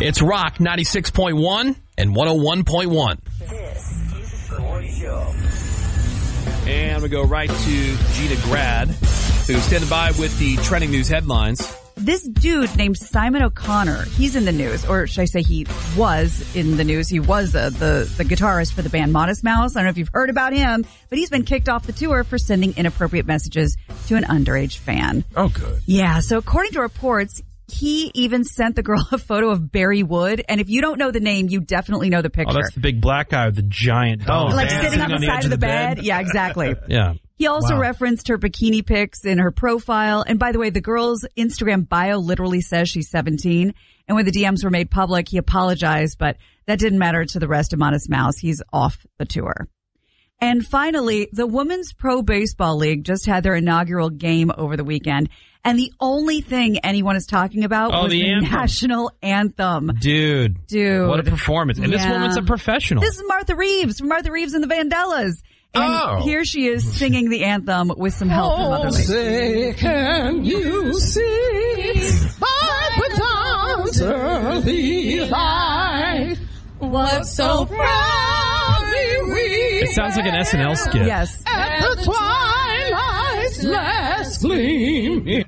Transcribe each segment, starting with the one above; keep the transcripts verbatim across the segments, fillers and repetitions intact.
It's Rock ninety-six point one and one oh one point one. This is the Woody Show. And we go right to Gina Grad, who's standing by with the trending news headlines. This dude named Simon O'Connor, he's in the news, or should I say he was in the news. He was uh, the, the guitarist for the band Modest Mouse. I don't know if you've heard about him, but he's been kicked off the tour for sending inappropriate messages to an underage fan. Oh, good. Yeah, so according to reports, he even sent the girl a photo of Barry Wood. And if you don't know the name, you definitely know the picture. Oh, that's the big black guy with the giant dog. Oh, like man. sitting on the, on the side edge of the, the bed. bed. Yeah, exactly. Yeah. He also Wow. referenced her bikini pics in her profile. And by the way, the girl's Instagram bio literally says she's seventeen. And when the D Ms were made public, he apologized, but that didn't matter to the rest of Modest Mouse. He's off the tour. And finally, the Women's Pro Baseball League just had their inaugural game over the weekend. And the only thing anyone is talking about Oh, was the the, anthem. national anthem. Dude. Dude. What a performance. And this Yeah. woman's a professional. This is Martha Reeves from Martha Reeves and the Vandellas. And Oh. here she is singing the anthem with some help from other ladies. Say, can you see by the dawn's early light what so proudly we It sounds like an S N L skit. Yes. at the twilight's last gleam.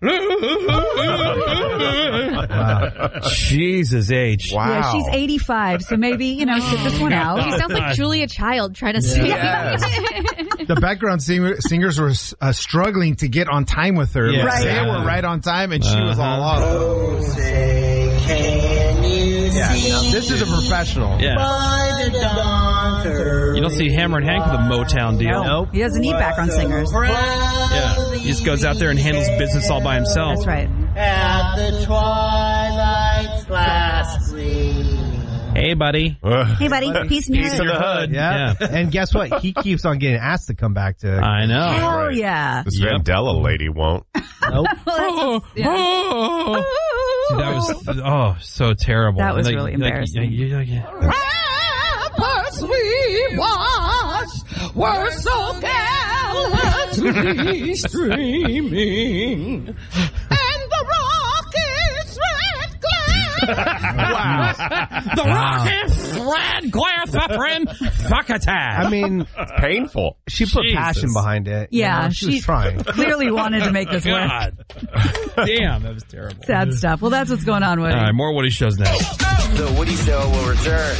Wow. Jesus H. Wow. Yeah, she's eighty-five, so maybe, you know, sit this one out. She sounds like Julia Child trying to sing. Yes. The background singer, singers were uh, struggling to get on time with her. Yeah. Like, Right. They were right on time, and she was all off. Oh, say, can you Yeah, see now, this is a professional. Yeah. by the dawn's early You don't see Hammer and Hank with a Motown deal. No, he doesn't need background singers. Yeah. He just goes out there and handles business all by himself. That's right. at the twilight's last gleam. Hey, buddy. Hey, buddy, peace and Piece of the hood. Yeah. Yeah. And guess what? He keeps on getting asked to come back to. I know. Hell Right. yeah. This Yep. Vandella lady won't. Nope. Well, that's- yeah. Oh. Dude, that was, oh, so terrible. That was Like- really like, embarrassing. you- you- you- Rappers we watched were so gallantly streaming, and the rockets red glare. Wow. The rockets red glare suffering fuck attack. I mean, It's painful. she put Jesus. passion behind it. you Yeah, know? she, she- was trying. Clearly wanted to make this work. God. Damn, that was terrible. Sad stuff. Well, that's what's going on with All right, more Woody shows next. The Woody Show will return.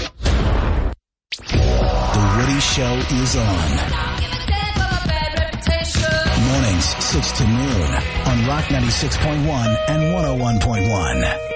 The Woody Show is on. Mornings, six to noon on Rock ninety-six point one and one oh one point one.